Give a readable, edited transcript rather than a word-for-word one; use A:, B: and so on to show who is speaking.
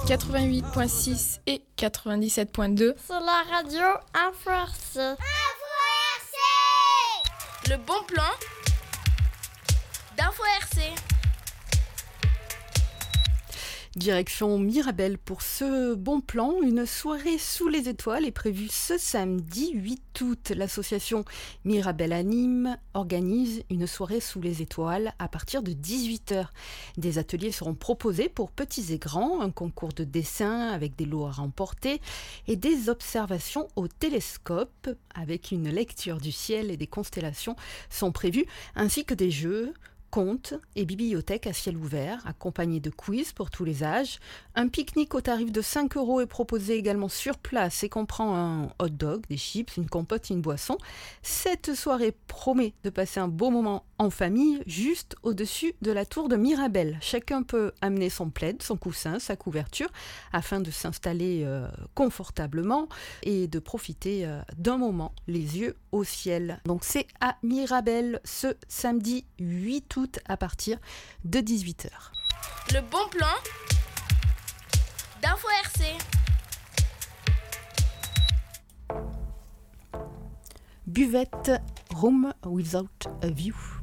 A: 88.6 et 97.2
B: sur la radio Info RC.
C: Le bon plan d'Info RC.
D: Direction Mirabel pour ce bon plan. Une soirée sous les étoiles est prévue ce samedi 8 août. L'association Mirabel à Nîmes organise une soirée sous les étoiles à partir de 18h. Des ateliers seront proposés pour petits et grands, un concours de dessin avec des lots à remporter et des observations au télescope avec une lecture du ciel et des constellations sont prévues, ainsi que des jeux, contes et bibliothèques à ciel ouvert, accompagnés de quiz pour tous les âges. Un pique-nique au tarif de 5 € est proposé également sur place et comprend un hot dog, des chips, une compote et une boisson. Cette soirée promet de passer un beau moment en famille, juste au-dessus de la tour de Mirabel. Chacun peut amener son plaid, son coussin, sa couverture, afin de s'installer confortablement et de profiter d'un moment, les yeux au ciel. Donc c'est à Mirabel ce samedi 8 août à partir de 18h.
C: Le bon plan d'Info RC.
D: Buvette Room Without a View.